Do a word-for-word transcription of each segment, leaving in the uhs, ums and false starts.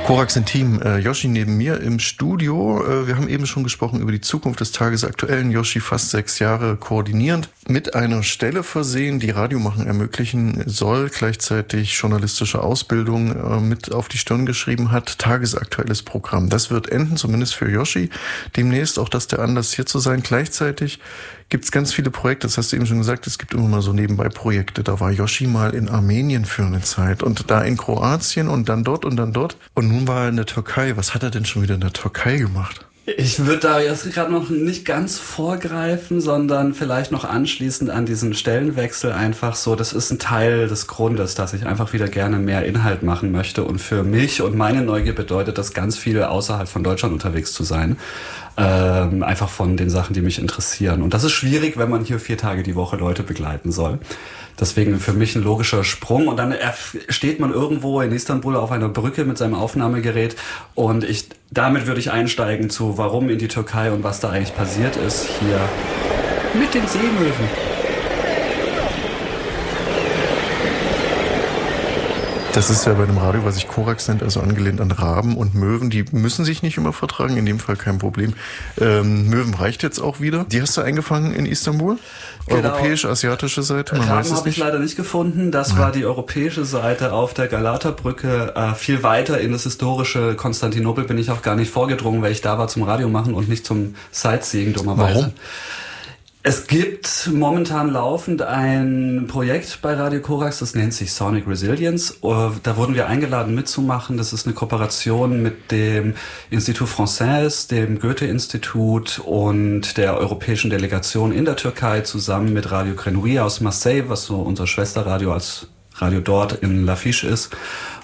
Korax Intim, äh, Yoshi neben mir im Studio. Äh, wir haben eben schon gesprochen über die Zukunft des Tagesaktuellen. Yoshi fast sechs Jahre koordinierend, mit einer Stelle versehen, die Radiomachen ermöglichen soll, gleichzeitig journalistische Ausbildung äh, mit auf die Stirn geschrieben hat. Tagesaktuelles Programm. Das wird enden, zumindest für Yoshi. Demnächst auch das der Anlass, hier zu sein. Gleichzeitig gibt es ganz viele Projekte, das hast du eben schon gesagt, es gibt immer mal so nebenbei Projekte. Da war Yoshi mal in Armenien für eine Zeit und da in Kroatien und dann dort und dann dort. Und nun war er in der Türkei. Was hat er denn schon wieder in der Türkei gemacht? Ich würde da jetzt gerade noch nicht ganz vorgreifen, sondern vielleicht noch anschließend an diesen Stellenwechsel einfach so, das ist ein Teil des Grundes, dass ich einfach wieder gerne mehr Inhalt machen möchte. Und für mich und meine Neugier bedeutet das ganz viel außerhalb von Deutschland unterwegs zu sein. Ähm, einfach von den Sachen, die mich interessieren. Und das ist schwierig, wenn man hier vier Tage die Woche Leute begleiten soll. Deswegen für mich ein logischer Sprung. Und dann steht man irgendwo in Istanbul auf einer Brücke mit seinem Aufnahmegerät. Und ich, damit würde ich einsteigen zu, warum in die Türkei und was da eigentlich passiert ist hier mit den Seemöwen. Das ist ja bei dem Radio, was sich Korax nennt, also angelehnt an Raben und Möwen. Die müssen sich nicht immer vertragen, in dem Fall kein Problem. Ähm, Möwen reicht jetzt auch wieder. Die hast du eingefangen in Istanbul? Genau. Europäisch-asiatische Seite? Man Raben habe ich leider nicht gefunden. Das ja. war die europäische Seite auf der Galata-Brücke. Äh, viel weiter in das historische Konstantinopel bin ich auch gar nicht vorgedrungen, weil ich da war zum Radio machen und nicht zum Sightseeing, dummerweise. Warum? Es gibt momentan laufend ein Projekt bei Radio Korax, das nennt sich Sonic Resilience. Da wurden wir eingeladen mitzumachen. Das ist eine Kooperation mit dem Institut Français, dem Goethe-Institut und der europäischen Delegation in der Türkei zusammen mit Radio Grenouille aus Marseille, was so unser Schwesterradio als Radio dort in Lafiche ist.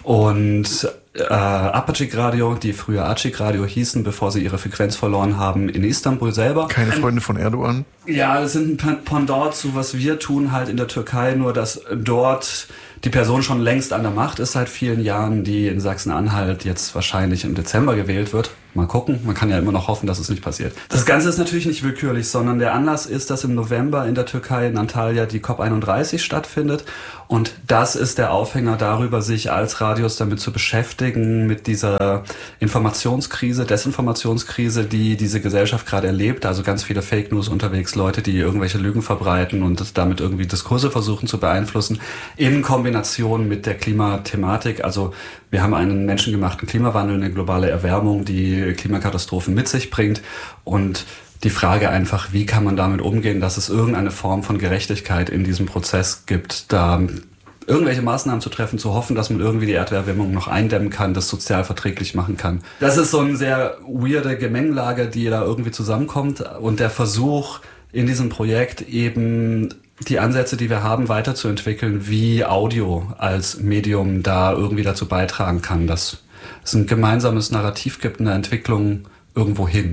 Und äh, Apaçık Radio, die früher Açık Radio hießen, bevor sie ihre Frequenz verloren haben, in Istanbul selber. Keine Freunde von Erdogan? Ja, das sind ein Pendant zu was wir tun halt in der Türkei, nur dass dort die Person schon längst an der Macht ist seit vielen Jahren, die in Sachsen-Anhalt jetzt wahrscheinlich im Dezember gewählt wird. Mal gucken, man kann ja immer noch hoffen, dass es nicht passiert. Das Ganze ist natürlich nicht willkürlich, sondern der Anlass ist, dass im November in der Türkei in Antalya die COP einunddreißig stattfindet. Und das ist der Aufhänger darüber, sich als Radios damit zu beschäftigen, mit dieser Informationskrise, Desinformationskrise, die diese Gesellschaft gerade erlebt. Also ganz viele Fake News unterwegs, Leute, die irgendwelche Lügen verbreiten und damit irgendwie Diskurse versuchen zu beeinflussen, in Kombination mit der Klimathematik. Also wir haben einen menschengemachten Klimawandel, eine globale Erwärmung, die Klimakatastrophen mit sich bringt und die Frage einfach, wie kann man damit umgehen, dass es irgendeine Form von Gerechtigkeit in diesem Prozess gibt, da irgendwelche Maßnahmen zu treffen, zu hoffen, dass man irgendwie die Erderwärmung noch eindämmen kann, das sozial verträglich machen kann. Das ist so eine sehr weirde Gemengelage, die da irgendwie zusammenkommt und der Versuch in diesem Projekt eben die Ansätze, die wir haben, weiterzuentwickeln, wie Audio als Medium da irgendwie dazu beitragen kann, dass es ein gemeinsames Narrativ gibt, eine Entwicklung irgendwo hin.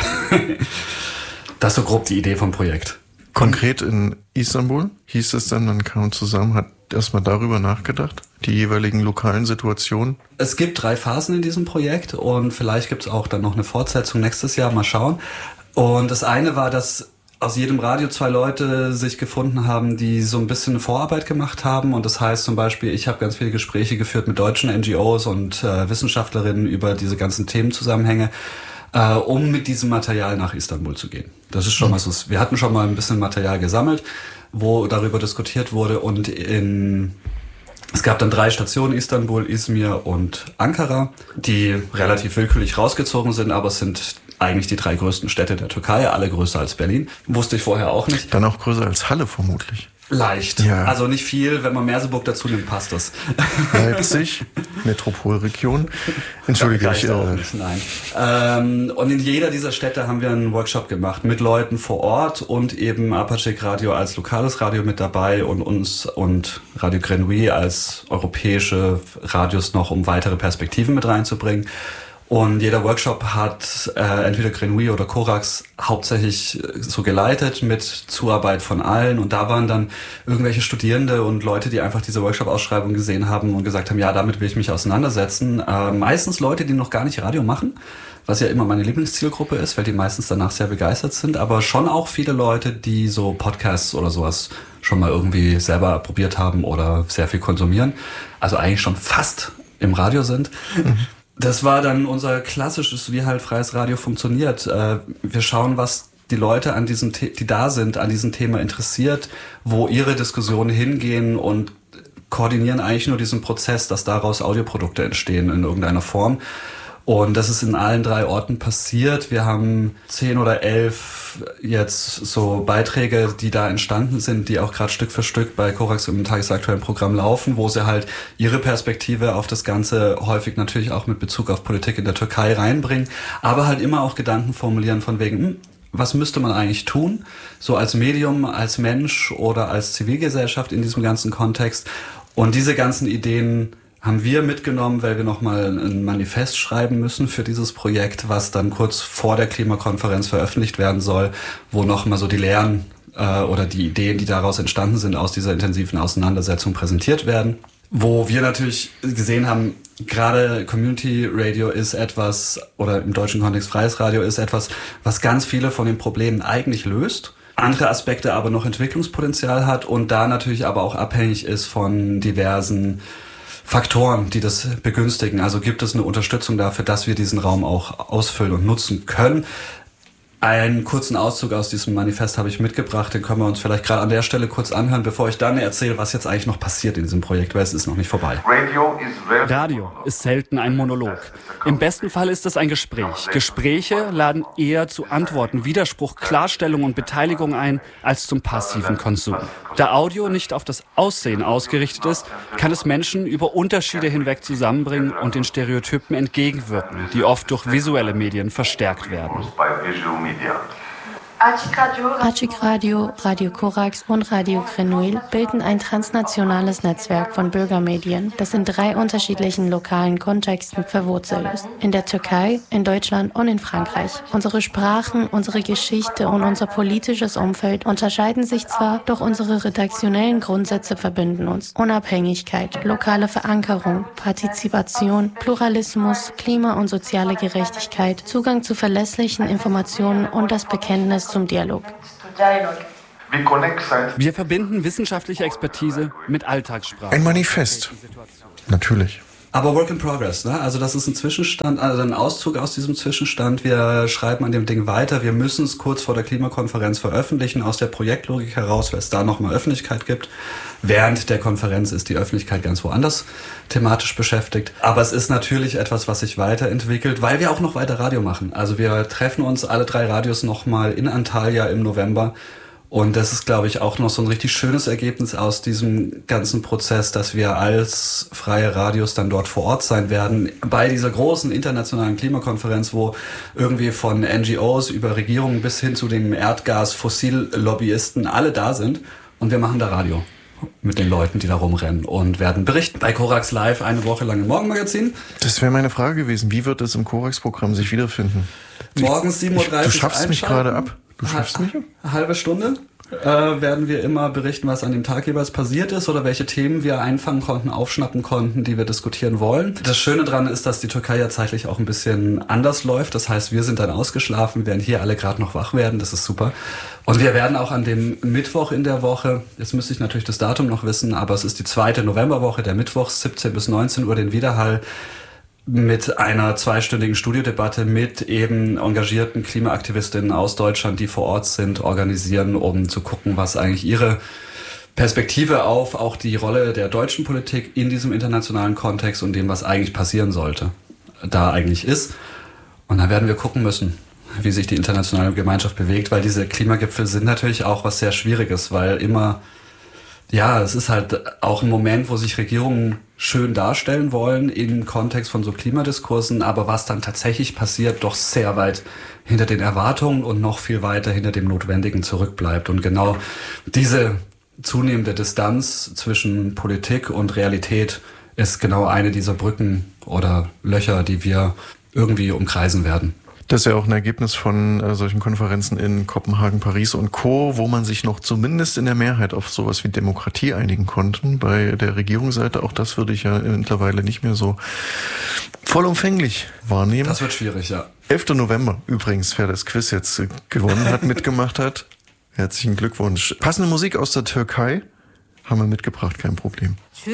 Das ist so grob die Idee vom Projekt. Konkret in Istanbul hieß es dann, man kam zusammen, hat erstmal darüber nachgedacht, die jeweiligen lokalen Situationen? Es gibt drei Phasen in diesem Projekt und vielleicht gibt es auch dann noch eine Fortsetzung nächstes Jahr, mal schauen. Und das eine war, dass aus jedem Radio zwei Leute sich gefunden haben, die so ein bisschen Vorarbeit gemacht haben. Und das heißt zum Beispiel, ich habe ganz viele Gespräche geführt mit deutschen N G Os und äh, Wissenschaftlerinnen über diese ganzen Themenzusammenhänge, äh, um mit diesem Material nach Istanbul zu gehen. Das ist schon mal so. Wir hatten schon mal ein bisschen Material gesammelt, wo darüber diskutiert wurde. Und in es gab dann drei Stationen, Istanbul, Izmir und Ankara, die relativ willkürlich rausgezogen sind, aber es sind eigentlich die drei größten Städte der Türkei, alle größer als Berlin. Wusste ich vorher auch nicht. Dann auch größer als Halle vermutlich. Leicht. Ja. Also nicht viel. Wenn man Merseburg dazu nimmt, passt das. Leipzig, Metropolregion. Entschuldige, ich... auch nicht, nein. Ähm, und in jeder dieser Städte haben wir einen Workshop gemacht mit Leuten vor Ort und eben Apaçık Radio als lokales Radio mit dabei und uns und Radio Grenouille als europäische Radios noch, um weitere Perspektiven mit reinzubringen. Und jeder Workshop hat äh, entweder Grenouille oder Korax hauptsächlich so geleitet mit Zuarbeit von allen. Und da waren dann irgendwelche Studierende und Leute, die einfach diese Workshop-Ausschreibung gesehen haben und gesagt haben, ja, damit will ich mich auseinandersetzen. Äh, meistens Leute, die noch gar nicht Radio machen, was ja immer meine Lieblingszielgruppe ist, weil die meistens danach sehr begeistert sind. Aber schon auch viele Leute, die so Podcasts oder sowas schon mal irgendwie selber probiert haben oder sehr viel konsumieren. Also eigentlich schon fast im Radio sind. Mhm. Das war dann unser klassisches, wie halt freies Radio funktioniert. Wir schauen, was die Leute an diesem, The- die da sind, an diesem Thema interessiert, wo ihre Diskussionen hingehen und koordinieren eigentlich nur diesen Prozess, dass daraus Audioprodukte entstehen in irgendeiner Form. Und das ist in allen drei Orten passiert. Wir haben zehn oder elf jetzt so Beiträge, die da entstanden sind, die auch gerade Stück für Stück bei Korax im tagesaktuellen Programm laufen, wo sie halt ihre Perspektive auf das Ganze häufig natürlich auch mit Bezug auf Politik in der Türkei reinbringen, aber halt immer auch Gedanken formulieren von wegen, hm, was müsste man eigentlich tun, so als Medium, als Mensch oder als Zivilgesellschaft in diesem ganzen Kontext. Und diese ganzen Ideen haben wir mitgenommen, weil wir nochmal ein Manifest schreiben müssen für dieses Projekt, was dann kurz vor der Klimakonferenz veröffentlicht werden soll, wo nochmal so die Lehren äh, oder die Ideen, die daraus entstanden sind, aus dieser intensiven Auseinandersetzung präsentiert werden. Wo wir natürlich gesehen haben, gerade Community Radio ist etwas, oder im deutschen Kontext freies Radio ist etwas, was ganz viele von den Problemen eigentlich löst, andere Aspekte aber noch Entwicklungspotenzial hat und da natürlich aber auch abhängig ist von diversen Faktoren, die das begünstigen. Also gibt es eine Unterstützung dafür, dass wir diesen Raum auch ausfüllen und nutzen können. Einen kurzen Auszug aus diesem Manifest habe ich mitgebracht, den können wir uns vielleicht gerade an der Stelle kurz anhören, bevor ich dann erzähle, was jetzt eigentlich noch passiert in diesem Projekt, weil es ist noch nicht vorbei. Radio ist selten ein Monolog. Im besten Fall ist es ein Gespräch. Gespräche laden eher zu Antworten, Widerspruch, Klarstellung und Beteiligung ein, als zum passiven Konsum. Da Audio nicht auf das Aussehen ausgerichtet ist, kann es Menschen über Unterschiede hinweg zusammenbringen und den Stereotypen entgegenwirken, die oft durch visuelle Medien verstärkt werden. Açık Radio, Radio Korax und Radio Grenouille bilden ein transnationales Netzwerk von Bürgermedien, das in drei unterschiedlichen lokalen Kontexten verwurzelt ist. In der Türkei, in Deutschland und in Frankreich. Unsere Sprachen, unsere Geschichte und unser politisches Umfeld unterscheiden sich zwar, doch unsere redaktionellen Grundsätze verbinden uns. Unabhängigkeit, lokale Verankerung, Partizipation, Pluralismus, Klima- und soziale Gerechtigkeit, Zugang zu verlässlichen Informationen und das Bekenntnis zum Dialog. Wir verbinden wissenschaftliche Expertise mit Alltagssprache. Ein Manifest. Natürlich. Aber Work in Progress, ne? Also das ist ein Zwischenstand, also ein Auszug aus diesem Zwischenstand. Wir schreiben an dem Ding weiter. Wir müssen es kurz vor der Klimakonferenz veröffentlichen, aus der Projektlogik heraus, weil es da nochmal Öffentlichkeit gibt. Während der Konferenz ist die Öffentlichkeit ganz woanders thematisch beschäftigt. Aber es ist natürlich etwas, was sich weiterentwickelt, weil wir auch noch weiter Radio machen. Also wir treffen uns alle drei Radios nochmal in Antalya im November. Und das ist, glaube ich, auch noch so ein richtig schönes Ergebnis aus diesem ganzen Prozess, dass wir als freie Radios dann dort vor Ort sein werden, bei dieser großen internationalen Klimakonferenz, wo irgendwie von N G Os über Regierungen bis hin zu den Erdgas-Fossil-Lobbyisten alle da sind. Und wir machen da Radio mit den Leuten, die da rumrennen und werden berichten bei Korax Live eine Woche lang im Morgenmagazin. Das wäre meine Frage gewesen. Wie wird es im Korax-Programm sich wiederfinden? Morgens sieben Uhr dreißig Du schaffst mich gerade ab. Du schaffst mich ab? Eine halbe Stunde äh, werden wir immer berichten, was an dem Tag jeweils passiert ist oder welche Themen wir einfangen konnten, aufschnappen konnten, die wir diskutieren wollen. Das Schöne daran ist, dass die Türkei ja zeitlich auch ein bisschen anders läuft. Das heißt, wir sind dann ausgeschlafen, während hier alle gerade noch wach werden. Das ist super. Und wir werden auch an dem Mittwoch in der Woche, jetzt müsste ich natürlich das Datum noch wissen, aber es ist die zweite Novemberwoche, der Mittwoch, siebzehn bis neunzehn Uhr, den Widerhall mit einer zweistündigen Studiodebatte mit eben engagierten Klimaaktivistinnen aus Deutschland, die vor Ort sind, organisieren, um zu gucken, was eigentlich ihre Perspektive auf auch die Rolle der deutschen Politik in diesem internationalen Kontext und dem, was eigentlich passieren sollte, da eigentlich ist. Und dann werden wir gucken müssen, wie sich die internationale Gemeinschaft bewegt, weil diese Klimagipfel sind natürlich auch was sehr Schwieriges, weil immer, ja, es ist halt auch ein Moment, wo sich Regierungen schön darstellen wollen im Kontext von so Klimadiskursen, aber was dann tatsächlich passiert, doch sehr weit hinter den Erwartungen und noch viel weiter hinter dem Notwendigen zurückbleibt. Und genau diese zunehmende Distanz zwischen Politik und Realität ist genau eine dieser Brücken oder Löcher, die wir irgendwie umkreisen werden. Das ist ja auch ein Ergebnis von äh, solchen Konferenzen in Kopenhagen, Paris und Co., wo man sich noch zumindest in der Mehrheit auf sowas wie Demokratie einigen konnten. Bei der Regierungsseite, auch das würde ich ja mittlerweile nicht mehr so vollumfänglich wahrnehmen. Das wird schwierig, ja. elfter November übrigens, wer das Quiz jetzt gewonnen hat, mitgemacht hat. Herzlichen Glückwunsch. Passende Musik aus der Türkei haben wir mitgebracht, kein Problem.